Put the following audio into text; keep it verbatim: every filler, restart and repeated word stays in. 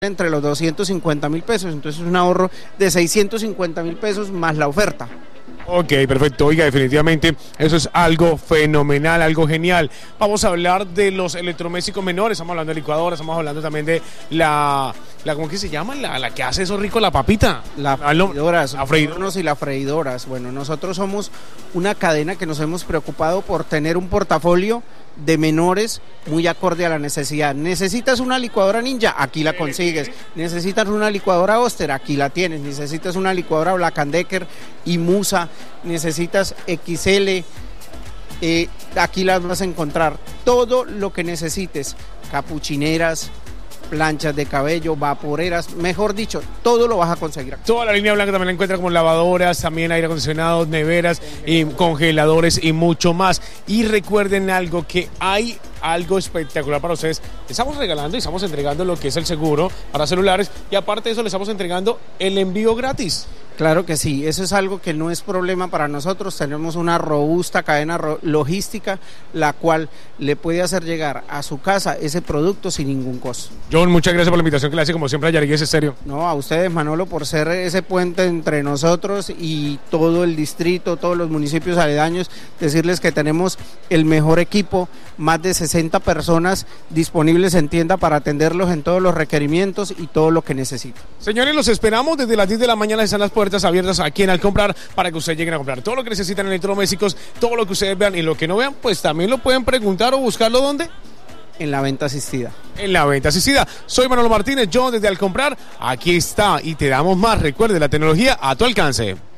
entre los doscientos cincuenta mil pesos, entonces es un ahorro de seiscientos cincuenta mil pesos más la oferta. Ok, perfecto. Oiga, definitivamente eso es algo fenomenal, algo genial. Vamos a hablar de los electrodomésticos menores, estamos hablando de licuadoras, estamos hablando también de la, la ¿cómo que se llama? La, la que hace eso rico, la papita. La freidoras, la freidoras. y las freidoras. Bueno, nosotros somos una cadena que nos hemos preocupado por tener un portafolio de menores muy acorde a la necesidad. ¿Necesitas una licuadora Ninja? Aquí la consigues. ¿Necesitas una licuadora Oster? Aquí la tienes. ¿Necesitas una licuadora Black and Decker y Musa? ¿Necesitas X L? Eh, aquí las vas a encontrar. Todo lo que necesites. Capuchineras, planchas de cabello, vaporeras, mejor dicho, todo lo vas a conseguir aquí. Toda la línea blanca también la encuentra como lavadoras, también aire acondicionado, neveras y congeladores y mucho más. Y recuerden algo, que hay algo espectacular para ustedes. Estamos regalando y estamos entregando lo que es el seguro para celulares, y aparte de eso les estamos entregando el envío gratis. Claro que sí, eso es algo que no es problema para nosotros. Tenemos una robusta cadena ro- logística, la cual le puede hacer llegar a su casa ese producto sin ningún costo. John, muchas gracias por la invitación que le hace como siempre a Yarigues Estéreo. No, a ustedes, Manolo, por ser ese puente entre nosotros y todo el distrito, todos los municipios aledaños. Decirles que tenemos el mejor equipo, más de sesenta personas disponibles en tienda para atenderlos en todos los requerimientos y todo lo que necesiten. Señores, los esperamos desde las diez de la mañana, están las puertas abiertas aquí en Al Comprar para que ustedes lleguen a comprar todo lo que necesitan en electrodomésticos, todo lo que ustedes vean, y lo que no vean, pues también lo pueden preguntar o buscarlo. ¿Dónde? En la venta asistida. En la venta asistida. Soy Manolo Martínez, yo desde Al Comprar, aquí está, y te damos más. Recuerde, la tecnología a tu alcance.